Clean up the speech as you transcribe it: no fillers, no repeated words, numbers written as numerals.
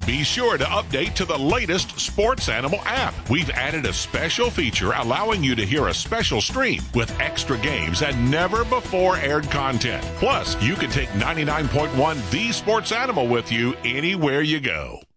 Be sure to update to the latest Sports Animal app. We've added a special feature allowing you to hear a special stream with extra games and never before aired content. Plus, you can take 99.1 The Sports Animal with you anywhere you go.